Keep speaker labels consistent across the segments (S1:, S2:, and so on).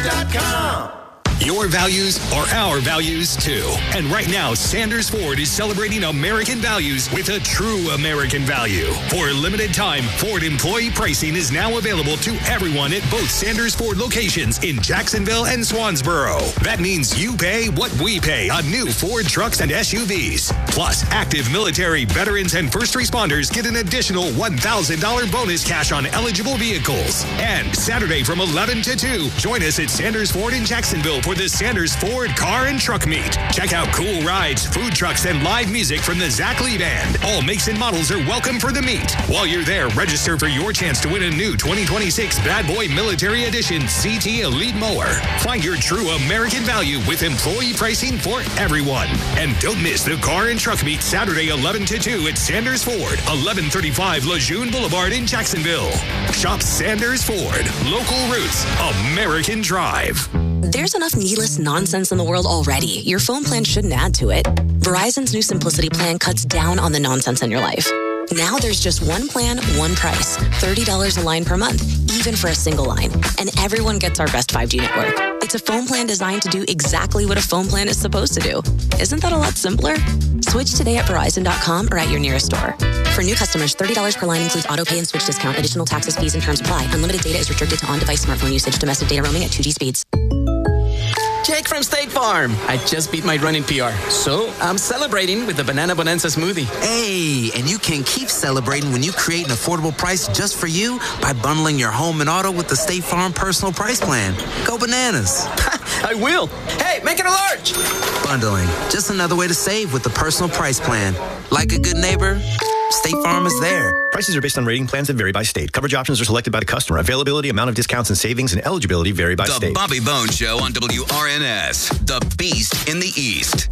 S1: Ford.com.
S2: Your values are our values, too. And right now, Sanders Ford is celebrating American values with a true American value. For a limited time, Ford employee pricing is now available to everyone at both Sanders Ford locations in Jacksonville and Swansboro. That means you pay what we pay on new Ford trucks and SUVs. Plus, active military, veterans, and first responders get an additional $1,000 bonus cash on eligible vehicles. And Saturday from 11 to 2, join us at Sanders Ford in Jacksonville for the Sanders Ford Car and Truck Meet. Check out cool rides, food trucks, and live music from the Zach Lee Band. All makes and models are welcome for the meet. While you're there, register for your chance to win a new 2026 Bad Boy Military Edition CT Elite Mower. Find your true American value with employee pricing for everyone. And don't miss the Car and Truck Meet Saturday 11 to 2 at Sanders Ford, 1135 Lejeune Boulevard in Jacksonville. Shop Sanders Ford. Local roots. American drive.
S3: There's enough needless nonsense in the world already. Your phone plan shouldn't add to it. Verizon's new Simplicity plan cuts down on the nonsense in your life. Now there's just one plan, one price. $30 a line per month, even for a single line. And everyone gets our best 5G network. It's a phone plan designed to do exactly what a phone plan is supposed to do. Isn't that a lot simpler? Switch today at Verizon.com or at your nearest store. For new customers, $30 per line includes auto pay and switch discount. Additional taxes, fees, and terms apply. Unlimited data is restricted to on-device smartphone usage. Domestic data roaming at 2G speeds.
S4: Jake from State Farm. I just beat my running PR, so I'm celebrating with the Banana Bonanza smoothie.
S5: Hey, and you can keep celebrating when you create an affordable price just for you by bundling your home and auto with the State Farm Personal Price Plan. Go bananas.
S4: I will. Hey, make it a large.
S5: Bundling, just another way to save with the Personal Price Plan. Like a good neighbor, State Farm is there.
S6: Prices are based on rating plans that vary by state. Coverage options are selected by the customer. Availability, amount of discounts and savings, and eligibility vary by state.
S7: The Bobby Bones Show on WRNS. The Beast in the East.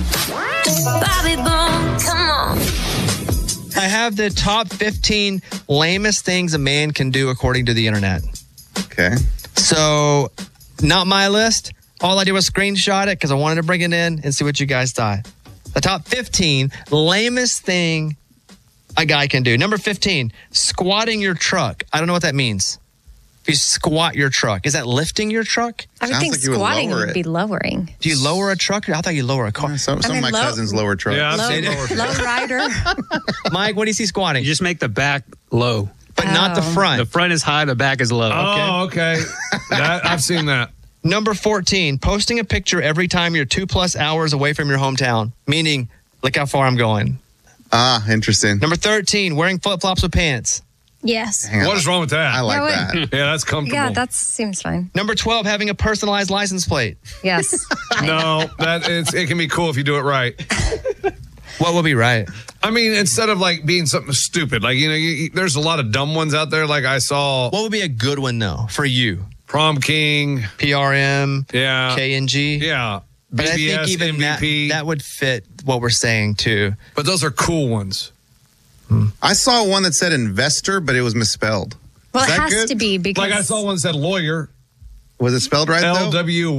S8: Bobby Bones, come on.
S9: I have the top 15 lamest things a man can do according to the internet.
S10: Okay.
S9: So, not my list. All I did was screenshot it because I wanted to bring it in and see what you guys thought. The top 15 lamest thing a guy can do. Number 15, squatting your truck. I don't know what that means. If you squat your truck, is that lifting your truck?
S11: I would think squatting would be lowering.
S9: Do you lower a truck? I thought you lower a car.
S10: Yeah, some of my cousins lower trucks.
S12: Yeah, I've seen lower
S11: Low rider.
S9: Mike, what do you see squatting?
S12: You just make the back low.
S9: But not the front.
S12: The front is high, the back is low.
S13: Oh, okay. I've seen that.
S9: Number 14, posting a picture every time you're 2+ hours away from your hometown. Meaning, look how far I'm going.
S10: Ah, interesting.
S9: Number 13, wearing flip-flops with pants.
S11: Yes.
S13: What is wrong with that?
S10: I like that.
S13: Yeah, that's comfortable.
S11: Yeah, that seems fine.
S9: Number 12, having a personalized license plate.
S11: Yes.
S13: No, it can be cool if you do it right.
S9: What would be right?
S13: I mean, instead of like being something stupid, like, there's a lot of dumb ones out there. Like I saw.
S9: What would be a good one, though, for you?
S13: Prom King.
S9: PRM.
S13: Yeah.
S9: KNG.
S13: Yeah.
S9: But
S13: BBS,
S9: I think even
S13: MVP.
S9: that would fit what we're saying, too.
S13: But those are cool ones.
S10: I saw one that said investor, but it was misspelled.
S11: Well,
S10: Is
S11: it
S10: that
S11: has
S10: good?
S11: to be because...
S13: Like I saw one that said lawyer.
S10: Was it spelled right, though?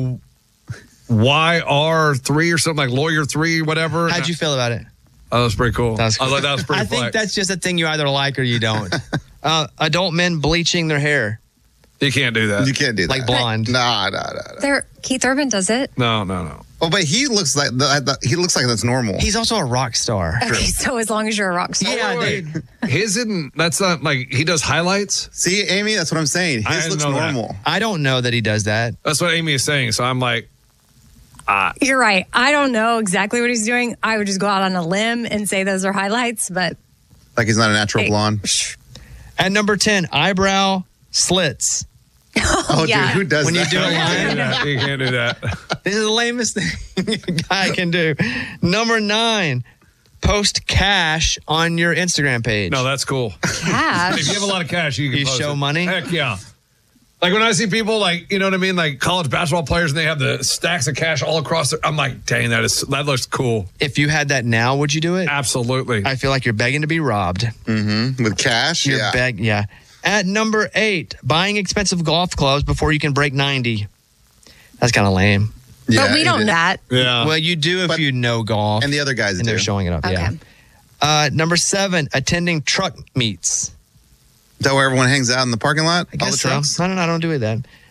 S13: LWYR3 or something, like lawyer 3, whatever.
S9: How'd you feel about it?
S13: Oh, that was pretty cool.
S9: That was cool.
S13: I thought that was pretty
S9: I think
S13: flex.
S9: that's just a thing you either like or you don't. Adult men bleaching their hair.
S13: You can't do that.
S10: You can't do that.
S9: Like blonde.
S10: Nah.
S11: Keith Urban does it.
S13: No.
S10: Oh, but he looks like that's normal.
S9: He's also a rock star.
S11: Okay, so as long as you're a rock star.
S9: Yeah,
S13: wait. His isn't, that's not like, he does highlights?
S10: See, Amy, that's what I'm saying. His looks normal.
S9: I don't know that he does that.
S13: That's what Amy is saying. So I'm like,
S11: You're right. I don't know exactly what he's doing. I would just go out on a limb and say those are highlights, but...
S10: Like he's not a natural blonde.
S9: At number 10, eyebrow slits.
S10: Oh,
S11: yeah.
S10: dude, who does
S9: When
S10: that?
S9: you do a line,
S13: you can't do that.
S9: this is the lamest thing a guy can do. Number 9, post cash on your Instagram page.
S13: No, that's cool.
S11: Cash?
S13: If you have a lot of cash, you can post
S9: show
S13: it.
S9: money?
S13: Heck yeah. Like when I see people like, you know what I mean? Like college basketball players and they have the stacks of cash all across their, I'm like, dang, that looks cool.
S9: If you had that now, would you do it?
S13: Absolutely.
S9: I feel like you're begging to be robbed.
S10: Mm-hmm. With cash?
S9: You're
S10: Yeah.
S9: yeah. At number 8, buying expensive golf clubs before you can break 90. That's kind of lame.
S10: Yeah,
S11: but we don't know that.
S13: Yeah.
S9: Well, you do if you know golf.
S10: And the other guys
S9: and
S10: do.
S9: they're showing it up,
S11: Okay.
S9: yeah. Number 7, attending truck meets.
S10: Is that where everyone hangs out in the parking lot?
S9: I guess
S10: All the trucks?
S9: so. I don't do that.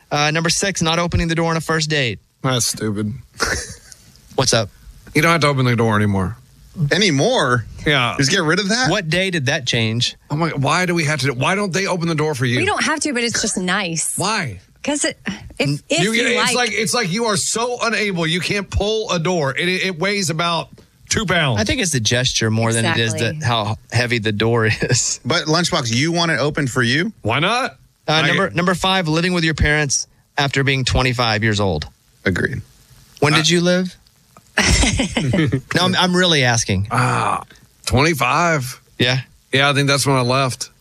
S9: Number 6, not opening the door on a first date.
S13: That's stupid.
S9: What's up?
S13: You don't have to open the door anymore.
S10: Anymore?
S13: Yeah.
S10: Just get rid of that?
S9: What day did that change?
S13: Oh my! Why do we have to? Why don't they open the door for you?
S11: We don't have to, but it's just nice.
S13: Why?
S11: Because if
S13: it's like you are so unable. You can't pull a door. It weighs about 2 pounds.
S9: I think it's the gesture more than it is how heavy the door is.
S10: But Lunchbox, you want it open for you?
S13: Why not?
S9: Number 5, living with your parents after being 25 years old.
S10: Agreed.
S9: When did you live? No, I'm really asking.
S13: 25.
S9: Yeah.
S13: Yeah, I think that's when I left.